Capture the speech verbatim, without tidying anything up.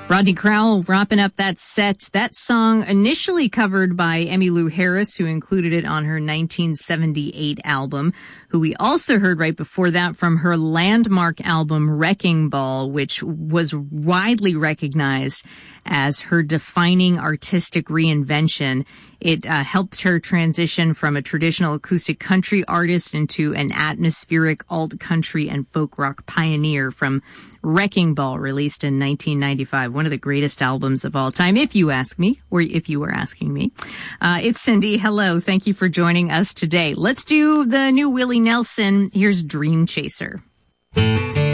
Rodney Crowell wrapping up that set. That song initially covered by Emmylou Harris, who included it on her nineteen seventy-eight album, who we also heard right before that from her landmark album Wrecking Ball, which was widely recognized as her defining artistic reinvention. It uh, helped her transition from a traditional acoustic country artist into an atmospheric alt country and folk rock pioneer. From Wrecking Ball, released in nineteen ninety-five, one of the greatest albums of all time, if you ask me, or if you were asking me. Uh, it's Cindy. Hello. Thank you for joining us today. Let's do the new Willie Nelson. Here's Dream Chaser.